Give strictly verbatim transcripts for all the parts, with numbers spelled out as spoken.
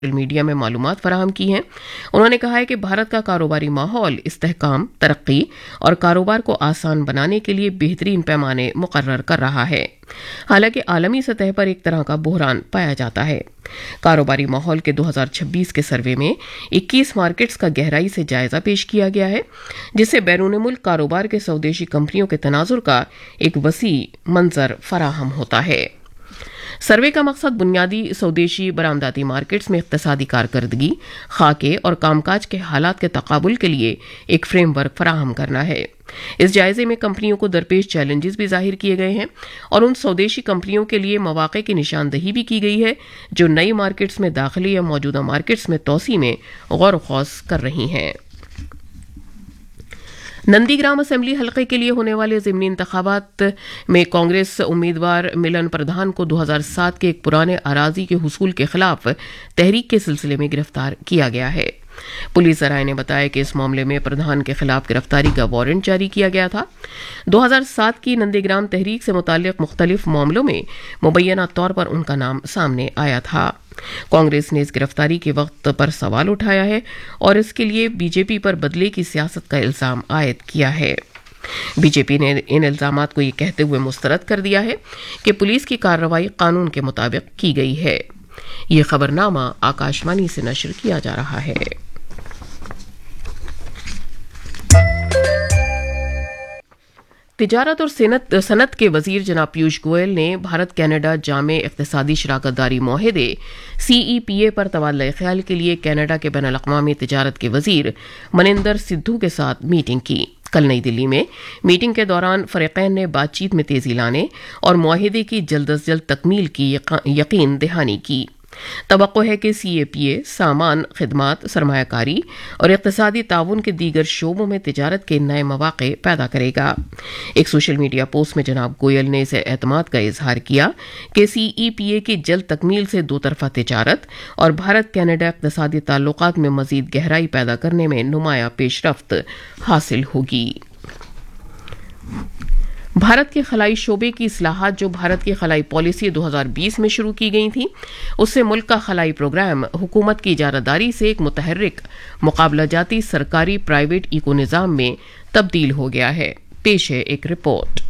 Media میں معلومات فراہم کی ہیں. انہوں نے کہا ہے کہ بھارت کا کاروباری ماحول استحکام، ترقی اور کاروبار کو آسان بنانے کے لیے بہترین پیمانے مقرر کر رہا ہے، حالانکہ عالمی سطح پر ایک طرح کا بحران پایا جاتا ہے. کاروباری ماحول کے دو ہزار چھبیس کے سروے میں اکیس مارکیٹس کا گہرائی سے جائزہ پیش کیا گیا ہے، جس سے بیرون ملک کاروبار کے سودیشی کمپنیوں کے تناظر کا ایک وسیع منظر فراہم ہوتا ہے. سروے کا مقصد بنیادی سودیشی برآمداتی مارکیٹس میں اقتصادی کارکردگی، خاکے اور کام کاج کے حالات کے تقابل کے لیے ایک فریم ورک فراہم کرنا ہے. اس جائزے میں کمپنیوں کو درپیش چیلنجز بھی ظاہر کیے گئے ہیں اور ان سودیشی کمپنیوں کے لیے مواقع کی نشاندہی بھی کی گئی ہے جو نئی مارکیٹس میں داخلے یا موجودہ مارکیٹس میں توسیع میں غور و خوض کر رہی ہیں. نندی گرام اسمبلی حلقے کے لیے ہونے والے ضمنی انتخابات میں کانگریس امیدوار ملن پردھان کو دو ہزار سات کے ایک پرانے اراضی کے حصول کے خلاف تحریک کے سلسلے میں گرفتار کیا گیا ہے. پولیس ذرائع نے بتایا کہ اس معاملے میں پردھان کے خلاف گرفتاری کا وارنٹ جاری کیا گیا تھا. دو ہزار سات کی نندی گرام تحریک سے متعلق مختلف معاملوں میں مبینہ طور پر ان کا نام سامنے آیا تھا. کانگریس نے اس گرفتاری کے وقت پر سوال اٹھایا ہے اور اس کے لیے بی جے پی پر بدلے کی سیاست کا الزام عائد کیا ہے. بی جے پی نے ان الزامات کو یہ کہتے ہوئے مسترد کر دیا ہے کہ پولیس کی کارروائی قانون کے مطابق کی گئی ہے. یہ خبرنامہ آکاشوانی سے نشر کیا جا رہا ہے. تجارت اور صنعت کے وزیر جناب پیوش گوئل نے بھارت کینیڈا جامع اقتصادی شراکت داری معاہدے سی ای پی اے پر تبادلہ خیال کے لیے کینیڈا کے بین الاقوامی تجارت کے وزیر منیندر سدھو کے ساتھ میٹنگ کی. کل نئی دلی میں میٹنگ کے دوران فریقین نے بات چیت میں تیزی لانے اور معاہدے کی جلد از جلد تکمیل کی یقین دہانی کی. توقع ہے کہ سی اے پی اے سامان، خدمات، سرمایہ کاری اور اقتصادی تعاون کے دیگر شعبوں میں تجارت کے نئے مواقع پیدا کرے گا. ایک سوشل میڈیا پوسٹ میں جناب گوئل نے اسے اعتماد کا اظہار کیا کہ سی ای پی اے کی جلد تکمیل سے دو طرفہ تجارت اور بھارت کینیڈا اقتصادی تعلقات میں مزید گہرائی پیدا کرنے میں نمایاں پیش رفت حاصل ہوگی. بھارت کے خلائی شعبے کی اصلاحات جو بھارت کی خلائی پالیسی دو ہزار بیس میں شروع کی گئی تھیں، اس سے ملک کا خلائی پروگرام حکومت کی اجارہ داری سے ایک متحرک مقابلہ جاتی سرکاری پرائیویٹ ایکو نظام میں تبدیل ہو گیا ہے. پیش ہے ایک رپورٹ.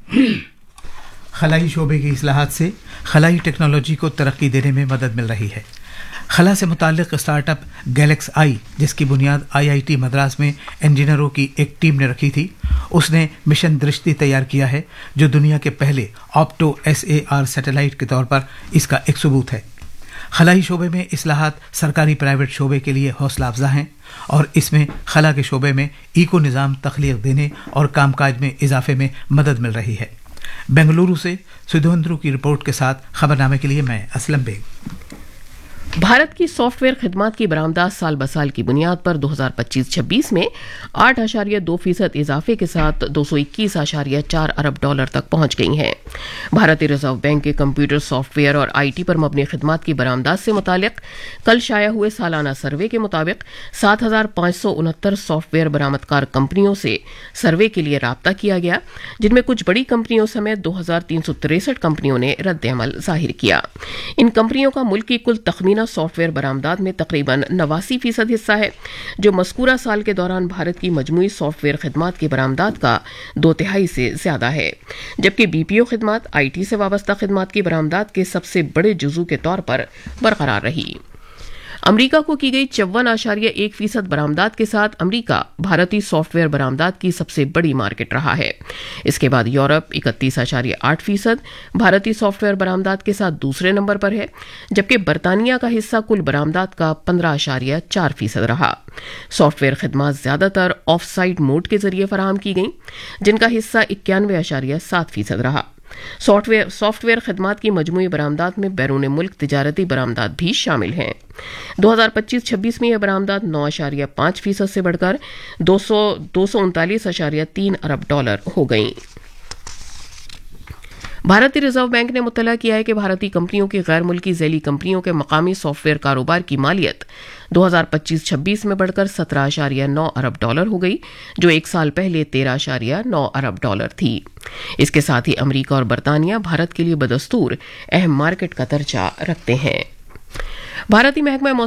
خلائی شعبے کی اصلاحات سے خلائی ٹیکنالوجی کو ترقی دینے میں مدد مل رہی ہے. خلا سے متعلق اسٹارٹ اپ گیلیکس آئی، جس کی بنیاد آئی آئی ٹی مدراس میں انجینئروں کی ایک ٹیم نے رکھی تھی، اس نے مشن درشتی تیار کیا ہے جو دنیا کے پہلے opto S A are satellite کے طور پر اس کا ایک ثبوت ہے. خلائی شعبے میں اصلاحات سرکاری پرائیویٹ شعبے کے لیے حوصلہ افزا ہیں اور اس میں خلا کے شعبے میں ایکو نظام تخلیق دینے اور کام کاج میں اضافے میں مدد مل رہی ہے. بنگلورو سے سدھوندرو کی رپورٹ کے ساتھ خبرنامے کے لیے میں اسلم بیگ. بھارت کی سافٹ ویئر خدمات کی برآمدات سال بسال کی بنیاد پر دو ہزار پچیس چھبیس میں آٹھ اشاریہ دو فیصد اضافے کے ساتھ دو سو اکیس اشاریہ چار ارب ڈالر تک پہنچ گئی ہیں. بھارتی ریزرو بینک کے کمپیوٹر سافٹ ویئر اور آئی ٹی پر مبنی خدمات کی برآمدات سے متعلق کل شائع ہوئے سالانہ سروے کے مطابق سات ہزار پانچ سو انہتر سافٹ ویئر برآمد کار کمپنیوں سے سروے کے لیے رابطہ کیا گیا، جن میں کچھ بڑی کمپنیوں سمیت دو ہزار تین سو تریسٹھ کمپنیوں نے رد عمل ظاہر کیا. ان کمپنیوں کا ملک کی کل تخمینہ سافٹ ویئر برآمدات میں تقریباً نواسی فیصد حصہ ہے، جو مذکورہ سال کے دوران بھارت کی مجموعی سافٹ ویئر خدمات کی برآمدات کا دو تہائی سے زیادہ ہے، جبکہ بی پی او خدمات آئی ٹی سے وابستہ خدمات کی برآمدات کے سب سے بڑے جزو کے طور پر برقرار رہی. امریکہ کو کی گئی چون اشاریہ ایک فیصد برآمدات کے ساتھ امریکہ بھارتی سافٹ ویئر برآمدات کی سب سے بڑی مارکیٹ رہا ہے. اس کے بعد یورپ اکتیس اشاریہ آٹھ فیصد بھارتی سافٹ ویئر برآمدات کے ساتھ دوسرے نمبر پر ہے، جبکہ برطانیہ کا حصہ کل برآمدات کا پندرہ اشاریہ چار فیصد رہا. سافٹ ویئر خدمات زیادہ تر آف سائٹ موڈ کے ذریعے فراہم کی گئیں، جن کا حصہ اکیانوے اشاریہ سات فیصد رہا. سافٹ ویئر سافٹ ویئر خدمات کی مجموعی برآمدات میں بیرون ملک تجارتی برآمدات بھی شامل ہیں. دو ہزار پچیس چھبیس میں یہ برآمدات نو اشاریہ پانچ فیصد سے بڑھ کر دو سو دو سو انتالیس اشاریہ تین ارب ڈالر ہو گئیں. بھارتی ریزرو بینک نے مطلع کیا ہے کہ بھارتی کمپنیوں کی غیر ملکی ذیلی کمپنیوں کے مقامی سافٹ ویئر کاروبار کی مالیت دو ہزار پچیس چھبیس میں بڑھ کر سترہ اشاریہ نو ارب ڈالر ہو گئی، جو ایک سال پہلے تیرہ اشاریہ نو ارب ڈالر تھی. اس کے ساتھ ہی امریکہ اور برطانیہ بھارت کے لیے بدستور اہم مارکیٹ کا درجہ رکھتے ہیں. भारतीय महकमा